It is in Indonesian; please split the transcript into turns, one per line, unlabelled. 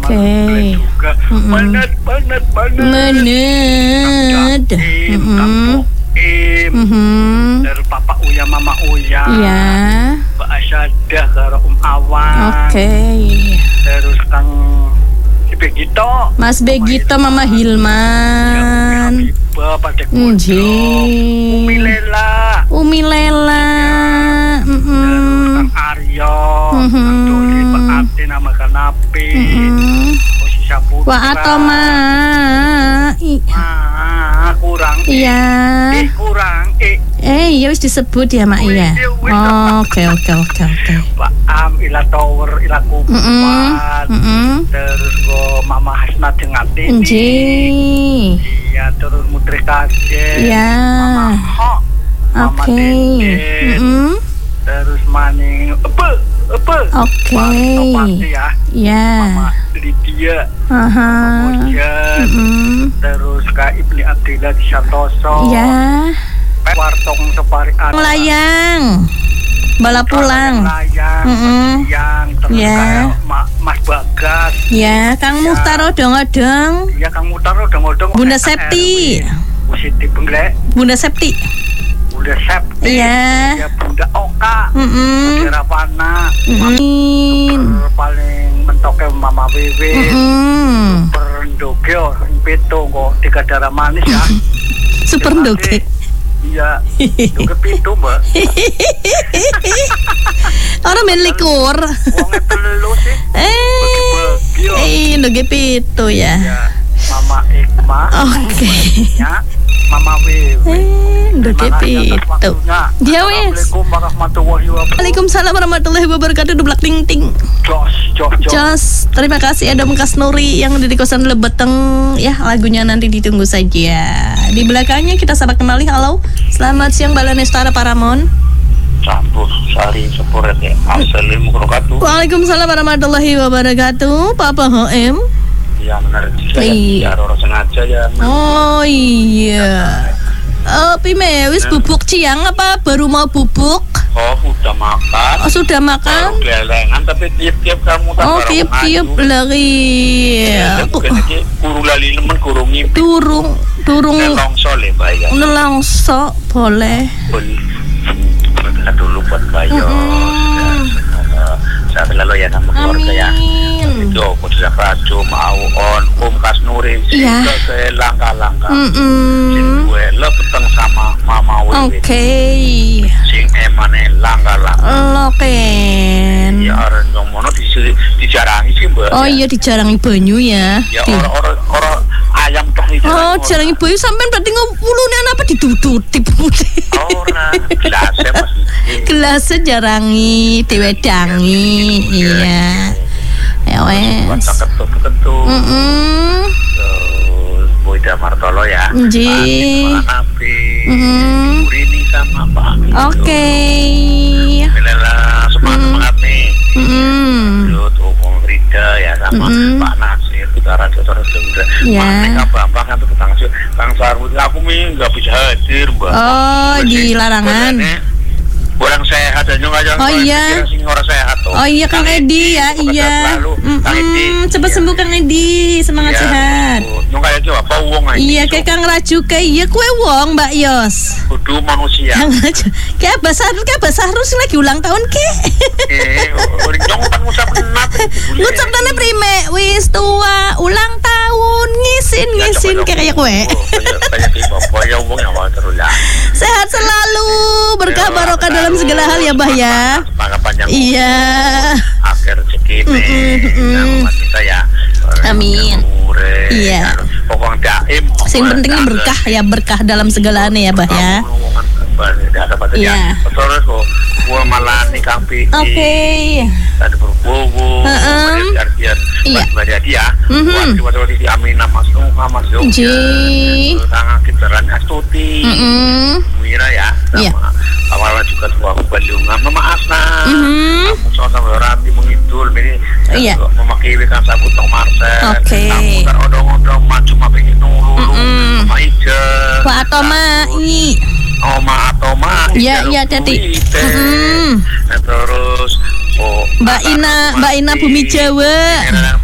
juga banget. Dari Papa Uya, Mama Uya, Mbak Asyadah, karo Awan. Terus Kang Begito,
Mas Begito, Mama Hilman,
Pada Kudo, Umi Lela, terus Kang Aryo, Kang Doli, Pak Ati, nama Kanapi, Posisi Putra,
Wak Atoma,
kurang, kurang,
ya wis disebut ya Mak ya. Oke.
Pak Am, Ila Tower, Ila Kupat, terus go Mama Hasna Jengati, iya terus Mutri Kaje, Mama Ho, Mama Dede, terus Maning, Topati ya, Mama Lydia, Mama Mojan, terus Kak Ibni Abdillah di Santoso, Wartong Separi
Layang bala pulang
yang terus kayak Mas Bagas
Kang Muhtar odong-odong Bunda Septi Bunda Septi
Bunda Bunda Oka Bunda Ravana paling mentoknya Mama Wewe Super Ndogyo Peto kok 3 darah manis ya
Super Ndogyo.
Iya, juga pintu mbak.
Orang main likur.
Uangnya perlu sih.
Nuge pitu ya.
Mama Ikma. Mama Wewe.
Nuge pitu. Dia wes. Waalaikumsalam warahmatullahi wabarakatuh. Dublak ting ting. Jos. Terima kasih ada Mengkas Nuri yang ada di kosan Lebeteng ya, lagunya nanti ditunggu saja. Di belakangnya kita sapa kembali. Halo, selamat siang Balanestara Paramon.
Campur Sari Seporet ya. Assalamualaikum warahmatullahi wabarakatuh.
Waalaikumsalam warahmatullahi wabarakatuh. Papa HM.
Ya benar. Saya orang sengaja ya.
Oh iya. Pime wis bubuk ciang apa baru mau bubuk?
Oh, udah makan.
Oh, sudah makan?
Baru kelengan tapi tiap-tiap kamu tak
oh, tiap-tiap lagi.
Kurung lali nemen kurungi.
Turung.
Nelongso le bayar.
Nelongso boleh.
Berdoa dulu buat bayar. Saat lalu ya nama keluarga ya. Itu aku sudah raju mau on Kas Nuri ke langkah-langkah. Sing gue peteng sama Mama Wewe. Sing emane langkah-langkah.
Loken.
Ya orang yang mono dijarangi sih mbak.
Oh iya dijarangi banyu ya.
Ya orang ayam toh dijarangi.
Oh jarangi banyu sampean berarti ngulune apa ditututi putih.
Orang gelasnya masih.
Gelasnya jarangi diwedangi. Iya. Ya wes.
Ketuk. Terus Boyda Martolo ya. Nabi. Urini sama Pak.
Oke.
Bila semangat nih. Terus Rida ya sama Pak Nasir. Kita saudara sudah. Mereka bambang kan tuh Kang Sarwudi. Aku nggak bisa hadir mbak.
Oh di larangan.
Orang sehat aja nggak.
Oh iya.
Orang sehat tuh.
Oh iya Kang Edi ya iya. Cepat sembuh Kang Edi, semangat sehat.
Nggak kayak itu apa uang aja.
Iya kayak Kang Raju kayak iya kue wong Mbak Yos.
Kudu manusia.
Kayak bahasa harus lagi ulang tahun ke.
Orang jong kan
ngucap nana prime wis tua ulang tahun ngisin kayak kue.
Kayak uang yang mau terulang.
Sehat selalu berkah barokah dalam segala hal ya Bah ya. Iya.
Akhir rezeki ini kita ya.
Amin. Iya.
Pokoknya daim.
Sing pentingnya berkah ya, berkah dalam segalanya ya Bah ya.
Iya. Terus gua malah nih Kampi.
Oke.
Ada berbobo. Iya. Pada dia. Waktu di Aminah Mas sangat kitaran Astuti. Mira ya. Sama awalnya juga sebuah Bandungan Mama Asna. Kamu sama Ranti mengidul ini. Memakai kan sabut Tong Marcel. Kamu kan odong-odong maju mapingin nulu. Mama Ija.
Pak Atoma ini.
Oma Atoma.
Iya tadi.
Terus
Mbak Ina Bumi Jawa.